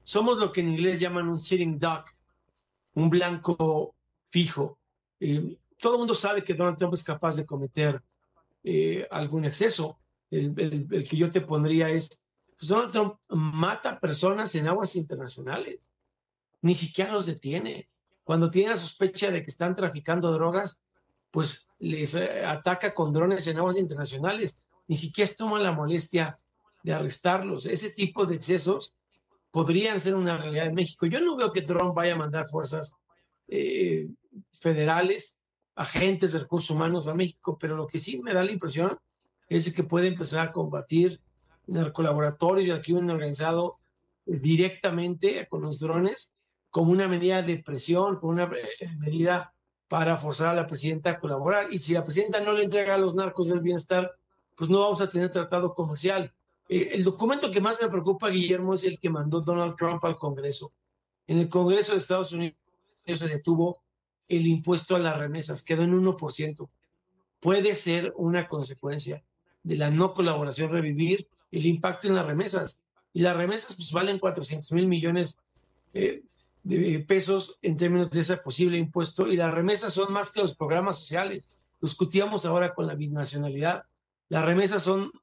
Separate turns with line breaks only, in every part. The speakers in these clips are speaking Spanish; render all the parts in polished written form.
somos lo que en inglés llaman un sitting duck, un blanco fijo. Todo el mundo sabe que Donald Trump es capaz de cometer algún exceso. El que yo te pondría es, pues Donald Trump mata personas en aguas internacionales, ni siquiera los detiene. Cuando tiene la sospecha de que están traficando drogas, pues les ataca con drones en aguas internacionales, ni siquiera toma la molestia de arrestarlos. Ese tipo de excesos podrían ser una realidad en México. Yo no veo que Trump vaya a mandar fuerzas eh, federales, agentes de recursos humanos a México, pero lo que sí me da la impresión es que puede empezar a combatir narcolaboratorios y el crimen organizado directamente con los drones como una medida de presión, como una medida para forzar a la presidenta a colaborar. Y si la presidenta no le entrega a los narcos del bienestar, pues no vamos a tener tratado comercial. El documento que más me preocupa, Guillermo, es el que mandó Donald Trump al Congreso. En el Congreso de Estados Unidos se detuvo el impuesto a las remesas, quedó en 1%. Puede ser una consecuencia de la no colaboración revivir el impacto en las remesas. Y las remesas pues, valen 400,000 millones de pesos en términos de ese posible impuesto. Y las remesas son más que los programas sociales. Lo discutíamos ahora con la binacionalidad. Las remesas son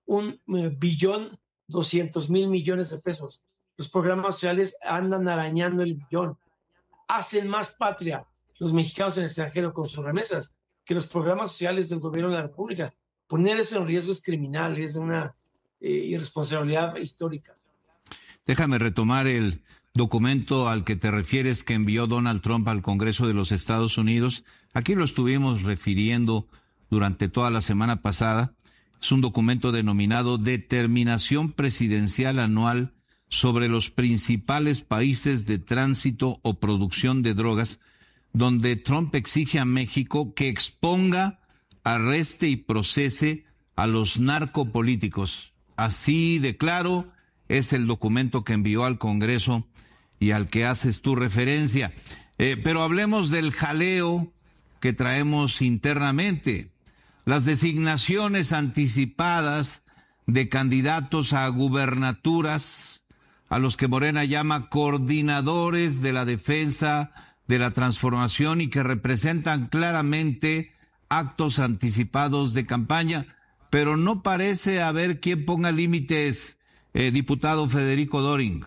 1,200,000,000,000 de pesos. Los programas sociales andan arañando el billón. Hacen más patria los mexicanos en el extranjero con sus remesas que los programas sociales del gobierno de la República. Poner eso en riesgo es criminal, es una irresponsabilidad histórica.
Déjame retomar el documento al que te refieres que envió Donald Trump al Congreso de los Estados Unidos. Aquí lo estuvimos refiriendo durante toda la semana pasada. Es un documento denominado Determinación Presidencial Anual sobre los principales países de tránsito o producción de drogas, donde Trump exige a México que exponga, arreste y procese a los narcopolíticos. Así de claro es el documento que envió al Congreso y al que haces tu referencia. Pero hablemos del jaleo que traemos internamente. Las designaciones anticipadas de candidatos a gubernaturas, a los que Morena llama coordinadores de la defensa de la transformación y que representan claramente actos anticipados de campaña, pero no parece haber quien ponga límites, diputado Federico Doring.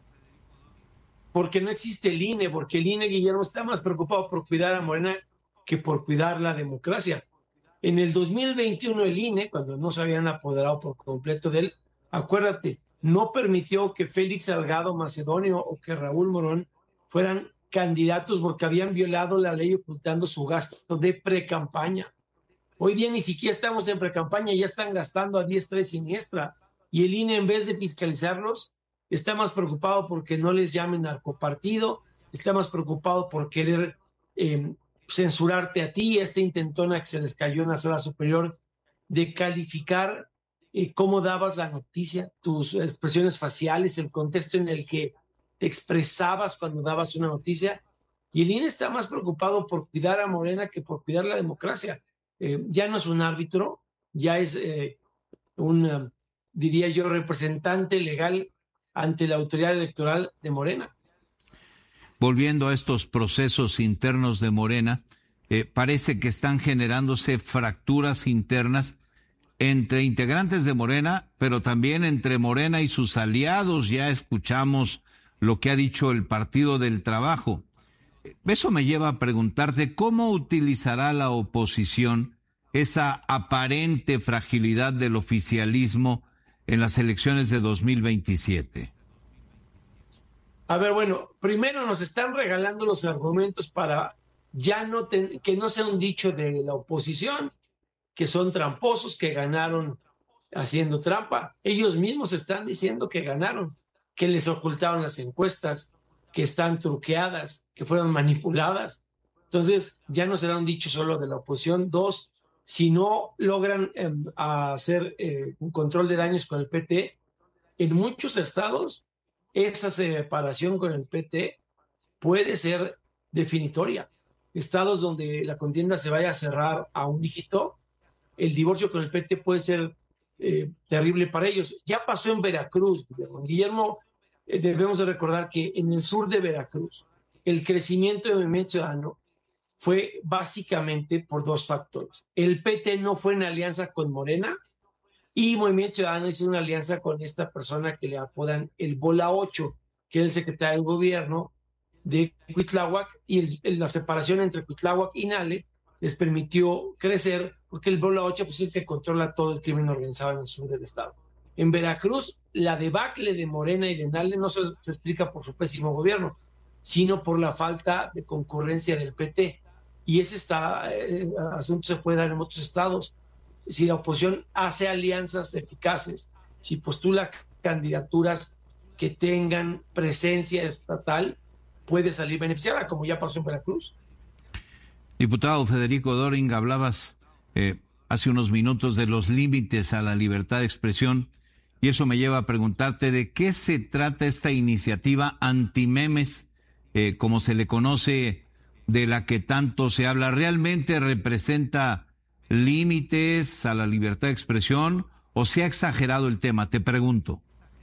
Porque no existe el INE, porque el INE, Guillermo, está más preocupado por cuidar a Morena que por cuidar la democracia. En el 2021 el INE, cuando no se habían apoderado por completo de él, acuérdate, no permitió que Félix Salgado Macedonio o que Raúl Morón fueran candidatos porque habían violado la ley ocultando su gasto de precampaña. Hoy día ni siquiera estamos en precampaña, ya están gastando a diestra y siniestra. Y el INE, en vez de fiscalizarlos, está más preocupado porque no les llamen narcopartido, está más preocupado por querer censurarte a ti, esta intentona que se les cayó en la sala superior de calificar cómo dabas la noticia, tus expresiones faciales, el contexto en el que te expresabas cuando dabas una noticia. Y el INE está más preocupado por cuidar a Morena que por cuidar la democracia. Ya no es un árbitro, ya es un, diría yo, representante legal ante la autoridad electoral de Morena.
Volviendo a estos procesos internos de Morena, parece que están generándose fracturas internas entre integrantes de Morena, pero también entre Morena y sus aliados. Ya escuchamos lo que ha dicho el Partido del Trabajo. Eso me lleva a preguntarte cómo utilizará la oposición esa aparente fragilidad del oficialismo en las elecciones de 2027.
A ver, bueno, primero nos están regalando los argumentos para ya que no sea un dicho de la oposición, que son tramposos, que ganaron haciendo trampa. Ellos mismos están diciendo que ganaron, que les ocultaron las encuestas, que están truqueadas, que fueron manipuladas. Entonces, ya no será un dicho solo de la oposición. Dos, si no logran hacer un control de daños con el PT, en muchos estados esa separación con el PT puede ser definitoria. Estados donde la contienda se vaya a cerrar a un dígito, el divorcio con el PT puede ser terrible para ellos. Ya pasó en Veracruz, Guillermo. debemos de recordar que en el sur de Veracruz, el crecimiento del Movimiento Ciudadano fue básicamente por dos factores. El PT no fue en alianza con Morena y Movimiento Ciudadano hizo una alianza con esta persona que le apodan el Bola 8, que era el secretario del gobierno de Cuitláhuac, y la separación entre Cuitláhuac y Nale les permitió crecer, porque el Bola 8 pues, es el que controla todo el crimen organizado en el sur del estado. En Veracruz, la debacle de Morena y de Nale no se explica por su pésimo gobierno, sino por la falta de concurrencia del PT. Y ese asunto se puede dar en otros estados. Si la oposición hace alianzas eficaces, si postula candidaturas que tengan presencia estatal, puede salir beneficiada, como ya pasó en Veracruz.
Diputado Federico Doring, hablabas hace unos minutos de los límites a la libertad de expresión, y eso me lleva a preguntarte de qué se trata esta iniciativa antimemes, como se le conoce, de la que tanto se habla. ¿Realmente representa límites a la libertad de expresión o se ha exagerado el tema? Te pregunto.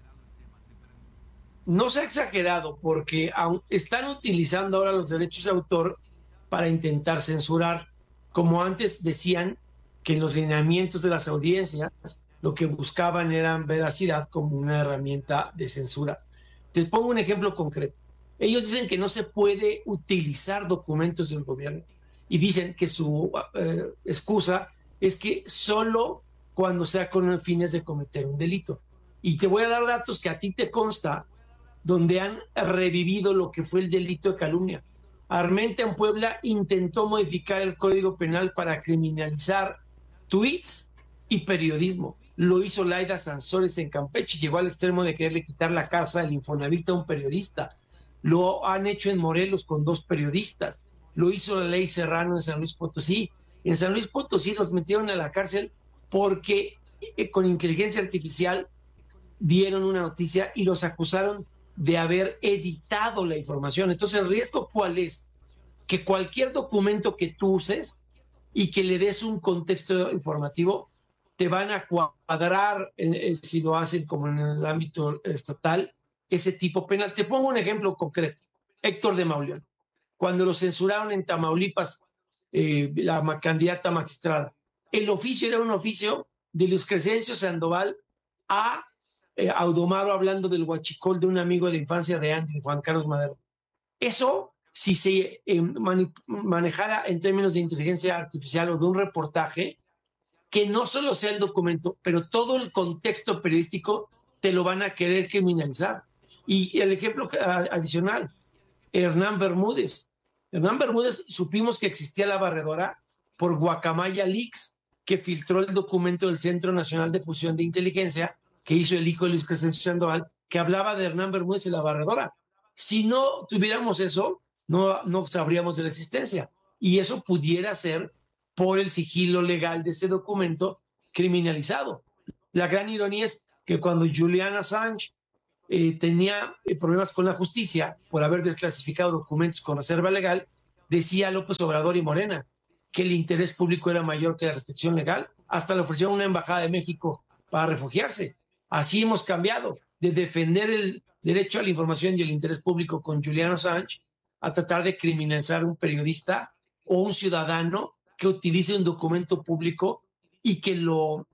No se ha exagerado porque están utilizando ahora los derechos de autor para intentar censurar, como antes decían que en los lineamientos de las audiencias lo que buscaban era veracidad como una herramienta de censura. Te pongo un ejemplo concreto. Ellos dicen que no se puede utilizar documentos del gobierno y dicen que su excusa es que solo cuando sea con fines de cometer un delito. Y te voy a dar datos que a ti te consta, donde han revivido lo que fue el delito de calumnia. Armenta en Puebla intentó modificar el Código Penal para criminalizar tweets y periodismo. Lo hizo Laida Sansores en Campeche, llegó al extremo de quererle quitar la casa del Infonavit a un periodista. Lo han hecho en Morelos con 2 periodistas. Lo hizo la ley Serrano en San Luis Potosí. En San Luis Potosí los metieron a la cárcel porque con inteligencia artificial dieron una noticia y los acusaron de haber editado la información. Entonces, ¿el riesgo cuál es? Que cualquier documento que tú uses y que le des un contexto informativo, te van a cuadrar, si lo hacen como en el ámbito estatal, ese tipo penal. Te pongo un ejemplo concreto. Héctor de Mauleón. Cuando lo censuraron en Tamaulipas, la candidata magistrada, el oficio era un oficio de Luis Crescencio Sandoval a Audomaro hablando del huachicol de un amigo de la infancia de Andy, Juan Carlos Madero. Eso, si se manejara en términos de inteligencia artificial o de un reportaje, que no solo sea el documento, pero todo el contexto periodístico, te lo van a querer criminalizar. Y el ejemplo adicional, Hernán Bermúdez. Hernán Bermúdez, supimos que existía la barredora por Guacamaya Leaks, que filtró el documento del Centro Nacional de Fusión de Inteligencia que hizo el hijo de Luis Crescencio Sandoval, que hablaba de Hernán Bermúdez y la barredora. Si no tuviéramos eso, no sabríamos de la existencia. Y eso pudiera ser por el sigilo legal de ese documento criminalizado. La gran ironía es que cuando Julian Assange tenía problemas con la justicia por haber desclasificado documentos con reserva legal, decía López Obrador y Morena que el interés público era mayor que la restricción legal. Hasta le ofrecieron una embajada de México para refugiarse. Así hemos cambiado de defender el derecho a la información y el interés público con Julian Assange a tratar de criminalizar a un periodista o un ciudadano que utilice un documento público y que lo,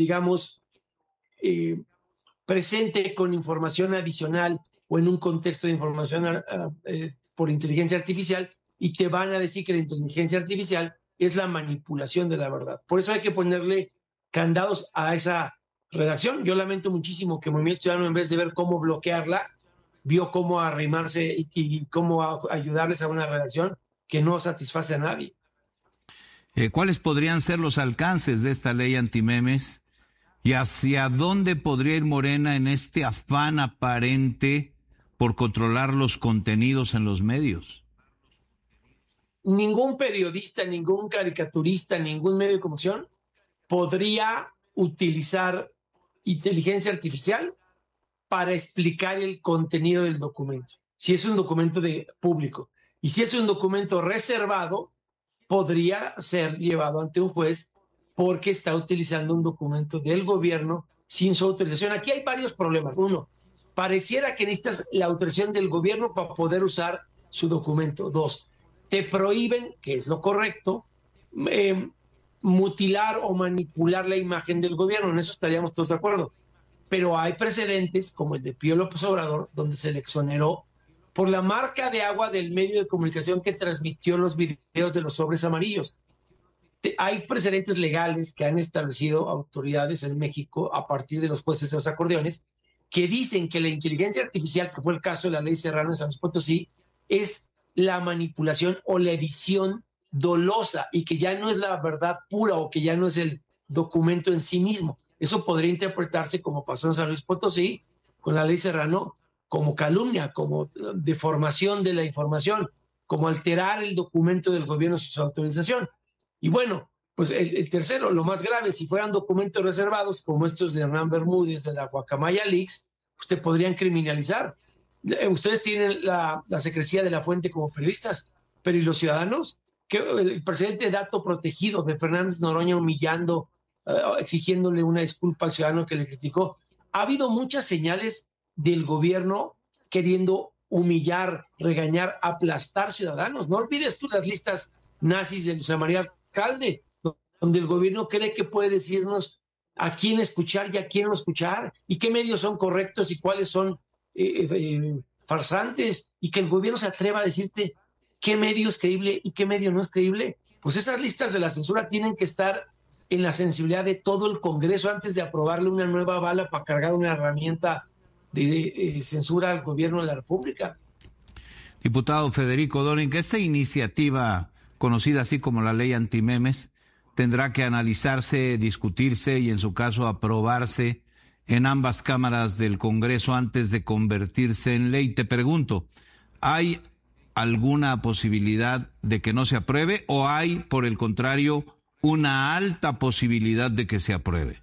presente con información adicional o en un contexto de información por inteligencia artificial, y te van a decir que la inteligencia artificial es la manipulación de la verdad. Por eso hay que ponerle candados a esa redacción. Yo lamento muchísimo que Movimiento Ciudadano, en vez de ver cómo bloquearla, vio cómo arrimarse y cómo ayudarles a una redacción que no satisface a nadie.
¿Cuáles podrían ser los alcances de esta ley antimemes y hacia dónde podría ir Morena en este afán aparente por controlar los contenidos en los medios?
Ningún periodista, ningún caricaturista, ningún medio de comunicación podría utilizar inteligencia artificial para explicar el contenido del documento. Si es un documento público y si es un documento reservado, podría ser llevado ante un juez porque está utilizando un documento del gobierno sin su autorización. Aquí hay varios problemas. Uno, pareciera que necesitas la autorización del gobierno para poder usar su documento. 2, te prohíben, que es lo correcto, mutilar o manipular la imagen del gobierno. En eso estaríamos todos de acuerdo. Pero hay precedentes, como el de Pío López Obrador, donde se le exoneró por la marca de agua del medio de comunicación que transmitió los videos de los sobres amarillos. Hay precedentes legales que han establecido autoridades en México a partir de los jueces de los acordeones que dicen que la inteligencia artificial, que fue el caso de la ley Serrano en San Luis Potosí, es la manipulación o la edición dolosa y que ya no es la verdad pura o que ya no es el documento en sí mismo. Eso podría interpretarse, como pasó en San Luis Potosí con la ley Serrano, como calumnia, como deformación de la información, como alterar el documento del gobierno sin su autorización. Y bueno, pues el tercero, lo más grave, si fueran documentos reservados como estos de Hernán Bermúdez de la Guacamaya Leaks, usted podrían criminalizar. Ustedes tienen la secrecía de la fuente como periodistas, pero ¿y los ciudadanos? Que el presidente dato protegido de Fernández Noroña humillando, exigiéndole una disculpa al ciudadano que le criticó. Ha habido muchas señales del gobierno queriendo humillar, regañar, aplastar ciudadanos. No olvides tú las listas nazis de José María Alcalde, donde el gobierno cree que puede decirnos a quién escuchar y a quién no escuchar, y qué medios son correctos y cuáles son farsantes, y que el gobierno se atreva a decirte qué medio es creíble y qué medio no es creíble. Pues esas listas de la censura tienen que estar en la sensibilidad de todo el Congreso antes de aprobarle una nueva bala para cargar una herramienta de censura al gobierno de la República.
Diputado Federico Doring, esta iniciativa, conocida así como la ley antimemes, tendrá que analizarse, discutirse y en su caso aprobarse en ambas cámaras del Congreso antes de convertirse en ley. Te pregunto, ¿hay alguna posibilidad de que no se apruebe o hay, por el contrario, una alta posibilidad de que se apruebe?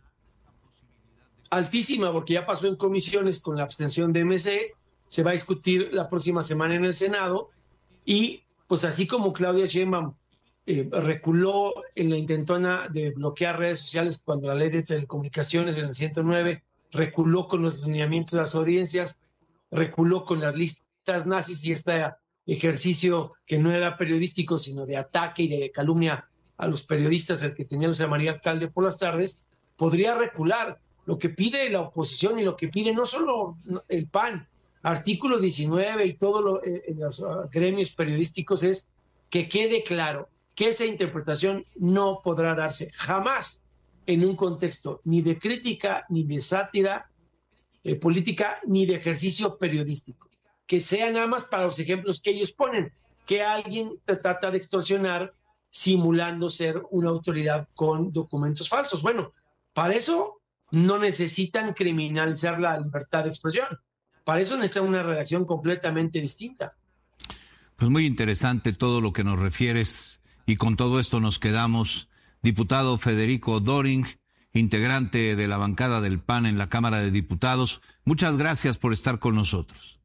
Altísima, porque ya pasó en comisiones con la abstención de MC, se va a discutir la próxima semana en el Senado y pues así como Claudia Sheinbaum reculó en la intentona de bloquear redes sociales cuando la ley de telecomunicaciones en el 109 reculó con los lineamientos de las audiencias, reculó con las listas nazis y este ejercicio que no era periodístico sino de ataque y de calumnia a los periodistas, el que tenía José María Alcalde por las tardes, podría recular. Lo que pide la oposición y lo que pide no solo el PAN, artículo 19 y todos los gremios periodísticos es que quede claro que esa interpretación no podrá darse jamás en un contexto ni de crítica, ni de sátira política, ni de ejercicio periodístico. Que sea nada más para los ejemplos que ellos ponen, que alguien te trata de extorsionar simulando ser una autoridad con documentos falsos. Bueno, para eso no necesitan criminalizar la libertad de expresión. Para eso necesitan una redacción completamente distinta.
Pues muy interesante todo lo que nos refieres y con todo esto nos quedamos. Diputado Federico Doring, integrante de la bancada del PAN en la Cámara de Diputados, muchas gracias por estar con nosotros.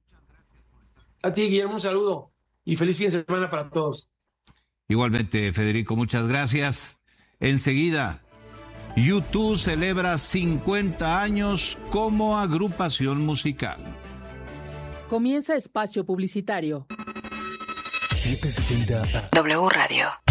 A ti, Guillermo, un saludo y feliz fin de semana para todos.
Igualmente, Federico, muchas gracias. Enseguida, U2 celebra 50 años como agrupación musical.
Comienza espacio publicitario.
760
W Radio.